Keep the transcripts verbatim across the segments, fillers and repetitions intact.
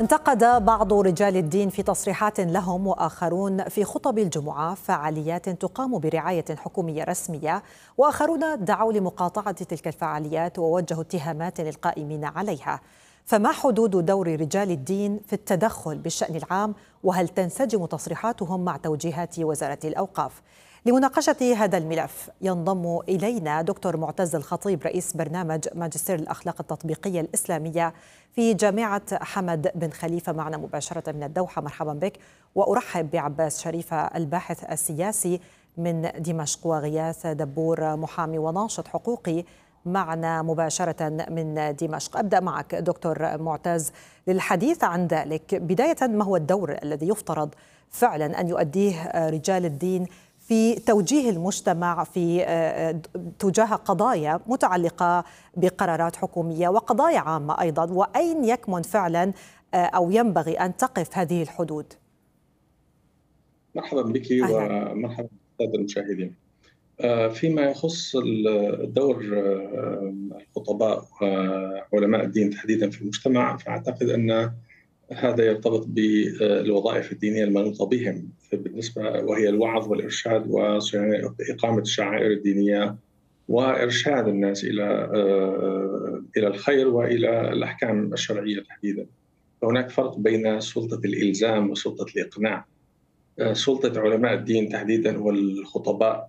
انتقد بعض رجال الدين في تصريحات لهم وآخرون في خطب الجمعة فعاليات تقام برعاية حكومية رسمية، وآخرون دعوا لمقاطعة تلك الفعاليات ووجهوا اتهامات للقائمين عليها. فما حدود دور رجال الدين في التدخل بالشأن العام، وهل تنسجم تصريحاتهم مع توجيهات وزارة الأوقاف؟ لمناقشة هذا الملف ينضم إلينا دكتور معتز الخطيب، رئيس برنامج ماجستير الأخلاق التطبيقية الإسلامية في جامعة حمد بن خليفة، معنا مباشرة من الدوحة. مرحبا بك. وأرحب بعباس شريفة الباحث السياسي من دمشق، وغياث دبور محامي وناشط حقوقي معنا مباشرة من دمشق. أبدأ معك دكتور معتز للحديث عن ذلك. بداية، ما هو الدور الذي يفترض فعلا أن يؤديه رجال الدين في توجيه المجتمع في تجاه قضايا متعلقة بقرارات حكومية وقضايا عامة أيضا، وأين يكمن فعلا أو ينبغي أن تقف هذه الحدود؟ مرحبا بك ومرحبا بالسادة المشاهدين. فيما يخص الدور الخطباء وعلماء الدين تحديدا في المجتمع، فأعتقد أن هذا يرتبط بالوظائف الدينية المنوطة بهم بالنسبة، وهي الوعظ والإرشاد وإقامة الشعائر الدينية وإرشاد الناس إلى إلى الخير وإلى الأحكام الشرعية تحديدا. فهناك فرق بين سلطة الإلزام وسلطة الإقناع. سلطة علماء الدين تحديدا والخطباء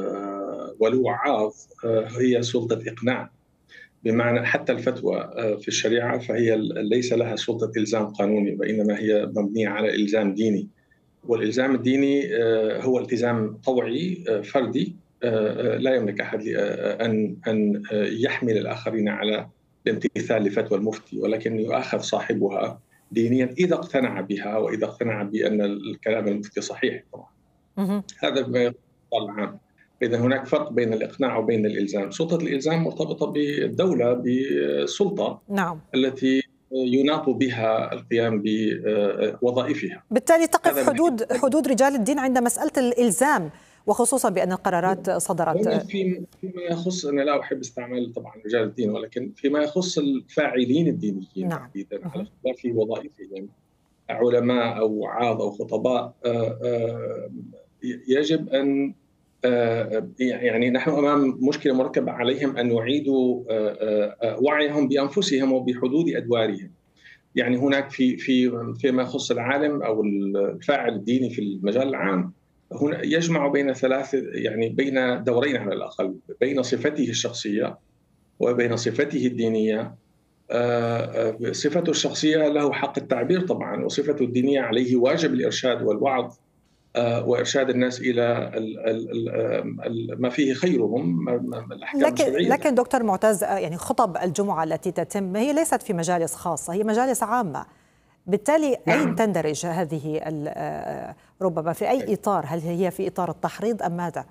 والوعاظ هي سلطة إقناع، بمعنى حتى الفتوى في الشريعة فهي ليس لها سلطة إلزام قانوني، وإنما هي مبنية على إلزام ديني. والإلزام الديني هو التزام طوعي فردي لا يملك أحد أن أن يحمل الآخرين على الامتثال لفتوى المفتي، ولكن يؤاخذ صاحبها دينيا إذا اقتنع بها وإذا اقتنع بأن الكلام المفتي صحيح طبعا. هذا العام. إذا هناك فرق بين الإقناع وبين الإلزام. سلطة الإلزام مرتبطة بالدولة، بسلطة نعم. التي يناط بها القيام بوظائفها. بالتالي تقف حدود حدود رجال الدين عند مسألة الإلزام، وخصوصا بأن القرارات صدرت. فيما يخص، أنا لا أحب استعمال طبعا رجال الدين، ولكن فيما يخص الفاعلين الدينيين نعم. تحديدا على اختلاف وظائفهم، علماء أو وعاظ أو خطباء، يجب أن يعني نحن أمام مشكلة مركبة عليهم أن يعيدوا وعيهم بأنفسهم وبحدود أدوارهم. يعني هناك في في فيما يخص العالم أو الفاعل الديني في المجال العام، هنا يجمع بين ثلاث، يعني بين دورين على الأقل، بين صفته الشخصية وبين صفته الدينية. صفته الشخصية له حق التعبير طبعا، وصفته الدينية عليه واجب الإرشاد والوعظ وإرشاد الناس إلى ما فيه خيرهم، الأحكام الشرعية. لكن دكتور معتز، يعني خطب الجمعة التي تتم هي ليست في مجالس خاصة، هي مجالس عامة. بالتالي نعم. أين تندرج هذه ربما في أي إطار؟ هل هي في إطار التحريض أم ماذا؟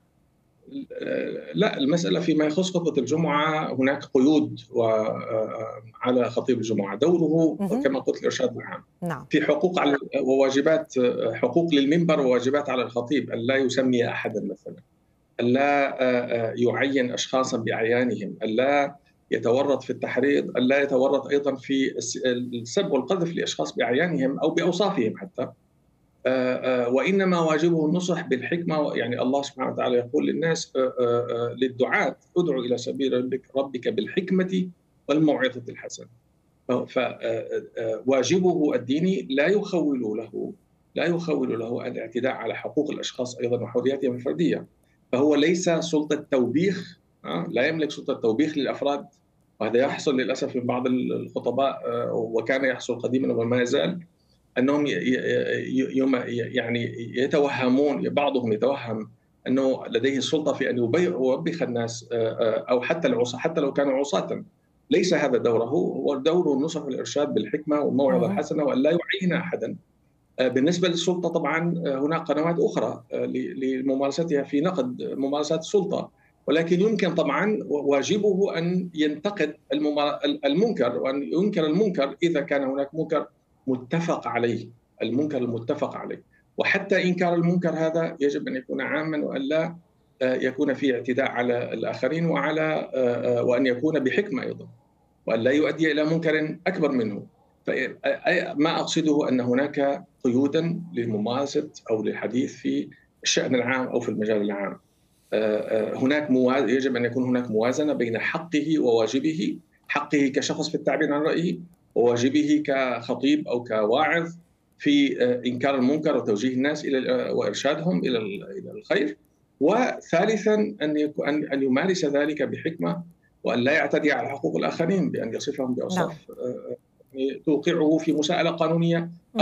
لا، المسألة فيما يخص خطبة الجمعة هناك قيود على خطيب الجمعة. دوره كما قلت الإرشاد العام. نعم. في حقوق على وواجبات، حقوق للمنبر وواجبات على الخطيب، أن لا يسمي أحدا مثلا، أن لا يعين أشخاصا بأعيانهم، أن لا يتورط في التحريض، أن لا يتورط أيضا في السب والقذف لأشخاص بأعيانهم أو بأوصافهم حتى، وإنما واجبه النصح بالحكمة. يعني الله سبحانه وتعالى يقول للناس، للدعاة: ادعوا إلى سبيل ربك بالحكمة والموعظة الحسنة. فواجبه الديني لا يخول له لا يخول له الاعتداء على حقوق الأشخاص أيضا وحرياتهم الفردية. فهو ليس سلطة توبيخ، لا يملك سلطة توبيخ للأفراد، وهذا يحصل للأسف من بعض الخطباء، وكان يحصل قديما وما يزال، أنهم يعني يتوهمون، بعضهم يتوهم أنه لديه السلطة في أن يوبخ الناس أو حتى العصاة، حتى لو كانوا عصاة. ليس هذا دوره، هو دوره النصح والإرشاد بالحكمة والموعظة الحسنة، وأن لا يعين أحدا. بالنسبة للسلطة طبعا هناك قنوات أخرى لممارستها في نقد ممارسات السلطة، ولكن يمكن طبعا واجبه أن ينتقد المنكر وأن ينكر المنكر إذا كان هناك منكر متفق عليه، المنكر المتفق عليه. وحتى إنكار المنكر هذا يجب أن يكون عاما، وأن لا يكون فيه اعتداء على الآخرين، وعلى وأن يكون بحكمة أيضا، وأن لا يؤدي إلى منكر أكبر منه. فما أقصده أن هناك قيودا لممارسة أو للحديث في الشأن العام أو في المجال العام. هناك موازنة، يجب أن يكون هناك موازنة بين حقه وواجبه، حقه كشخص في التعبير عن رأيه، وواجبه كخطيب أو كواعظ في إنكار المنكر وتوجيه الناس إلى وإرشادهم إلى إلى الخير. وثالثا أن أن يمارس ذلك بحكمة، وأن لا يعتدي على حقوق الآخرين بأن يصفهم بأوصاف توقعه في مساءلة قانونية